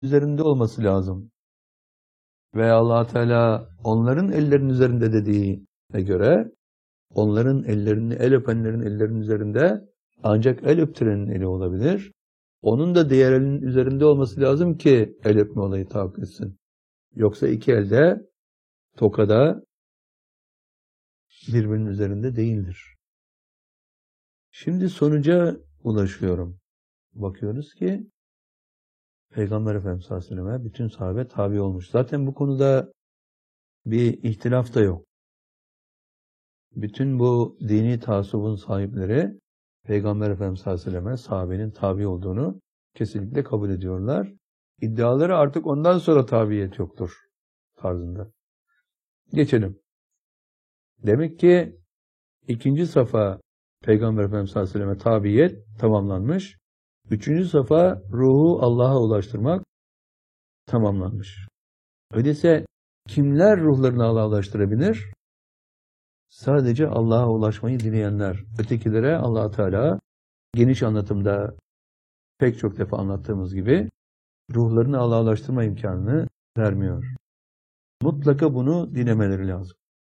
üzerinde olması lazım. Ve Allah Teala onların ellerinin üzerinde dediğine göre onların ellerini, el öpenlerin ellerinin üzerinde ancak el öptürenin eli olabilir. Onun da diğer elinin üzerinde olması lazım ki el öpme olayı tahakkuk etsin. Yoksa iki elde tokada birbirinin üzerinde değildir. Şimdi sonuca ulaşıyorum. Bakıyoruz ki Peygamber Efendimiz sallallahu aleyhi ve selleme bütün sahabe tabi olmuş. Zaten bu konuda bir ihtilaf da yok. Bütün bu dini taassubun sahipleri Peygamber Efendimiz sallallahu aleyhi ve selleme sahabenin tabi olduğunu kesinlikle kabul ediyorlar. İddiaları artık ondan sonra tabiyet yoktur tarzında. Geçelim. Demek ki ikinci safa Peygamber Efendimiz sallallahu aleyhi ve selleme tabiyet tamamlanmış. Üçüncü safa ruhu Allah'a ulaştırmak tamamlanmış. Öyleyse kimler ruhlarını Allah'a ulaştırabilir? Sadece Allah'a ulaşmayı dileyenler. Ötekilere Allah Teala geniş anlatımda pek çok defa anlattığımız gibi ruhlarını Allah'a ulaştırma imkanını vermiyor. Mutlaka bunu dilemeleri lazım.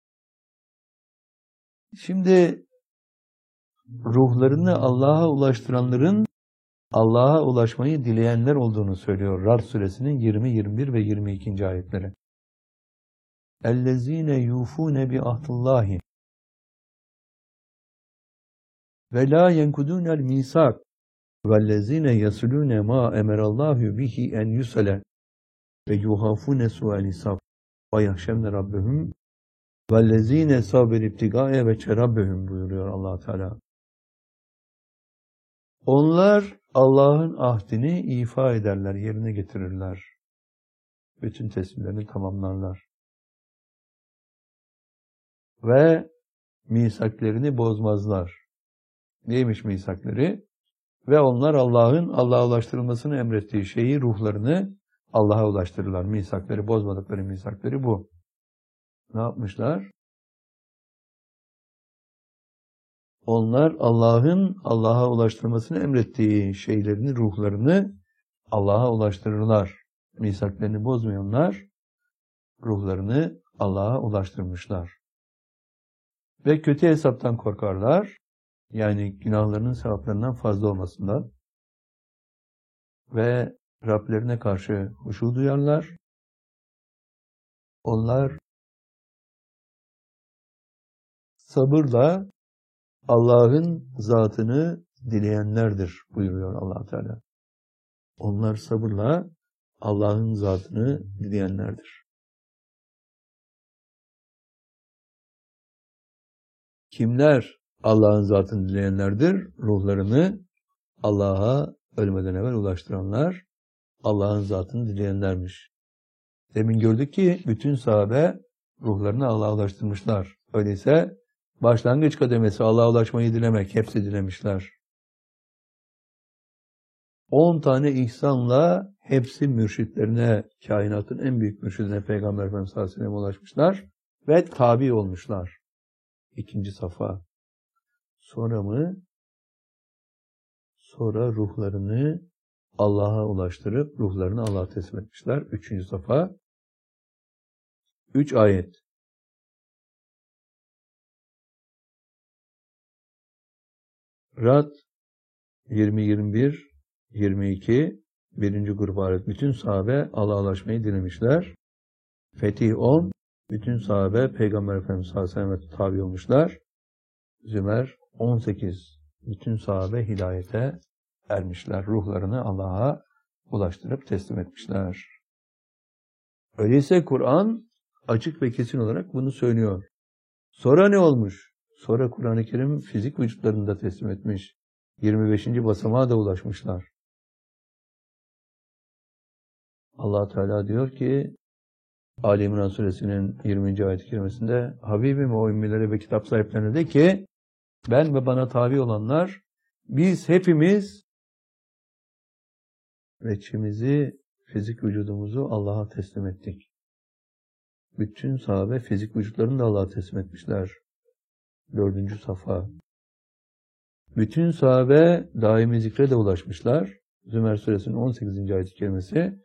Şimdi ruhlarını Allah'a ulaştıranların Allah'a ulaşmayı dileyenler olduğunu söylüyor Ra'd suresinin 20, 21 ve 22. ayetleri. اَلَّذ۪ينَ يُوفُونَ بِعَهْدِ اللّٰهِ وَلَا يَنْكُدُونَ الْمِيثَاقَ وَالَّذ۪ينَ يَصِلُونَ مَا اَمَرَ اللّٰهُ بِهِ اَنْ يُصَلَ وَيُخَافُونَ سُوءَ الْحِسَابِ وَيَخْشَوْنَ رَبَّهُمْ وَالَّذ۪ينَ صَبَرُوا ابْتِغَاءَ وَجْهِ رَبِّهِمْ buyuruyor Allah Teala. Onlar Allah'ın ahdini ifa ederler, yerine getirirler. Bütün teslimlerini tamamlarlar. Ve misaklerini bozmazlar. Neymiş misakleri? Ve onlar Allah'a ulaştırılmasını emrettiği şeyi, ruhlarını Allah'a ulaştırırlar. Misakları, bozmadıkları misakları bu. Ne yapmışlar? Onlar Allah'a ulaştırmasını emrettiği şeylerini, ruhlarını Allah'a ulaştırırlar. Misaklarını bozmayanlar ruhlarını Allah'a ulaştırmışlar. Ve kötü hesaptan korkarlar. Yani günahlarının sevaplarından fazla olmasından. Ve Rablerine karşı huşu duyarlar. Onlar sabırla Allah'ın zatını dileyenlerdir buyuruyor Allah Teala. Onlar sabırla Allah'ın zatını dileyenlerdir. Kimler Allah'ın zatını dileyenlerdir? Ruhlarını Allah'a ölmeden evvel ulaştıranlar Allah'ın zatını dileyenlermiş. Demin gördük ki bütün sahabe ruhlarını Allah'a ulaştırmışlar. Öyleyse başlangıç kademesi Allah'a ulaşmayı dilemek. Hepsi dilemişler. 10 tane ihsanla hepsi mürşitlerine, kainatın en büyük mürşidine Peygamber Efendimiz sallallahu aleyhi ve sellem ulaşmışlar ve tabi olmuşlar. İkinci safa. Sonra ruhlarını Allah'a ulaştırıp ruhlarını Allah'a teslim etmişler. Üçüncü safa. 3 ayet. Ra'd 20, 21, 22 birinci grup ayet. Bütün sahabe Allah'a ulaşmayı dilemişler. Fetih 10. Bütün sahabe Peygamber Efendimiz sallallahu aleyhi ve sellem'e tabi olmuşlar. Zümer 18. Bütün sahabe hidayete ermişler. Ruhlarını Allah'a ulaştırıp teslim etmişler. Öyleyse Kur'an açık ve kesin olarak bunu söylüyor. Sonra ne olmuş? Sonra Kur'an-ı Kerim fizik vücutlarını da teslim etmiş. 25. basamağa da ulaşmışlar. Allah Teala diyor ki Ali İmran suresinin 20. ayet-i kerimesinde Habibim o ümmilere ve kitap sahiplerine de ki ben ve bana tabi olanlar biz hepimiz veçimizi, fizik vücudumuzu Allah'a teslim ettik. Bütün sahabe fizik vücutlarını da Allah'a teslim etmişler. 4. safa. Bütün sahabe daimi zikre de ulaşmışlar. Zümer suresinin 18. ayet-i kerimesi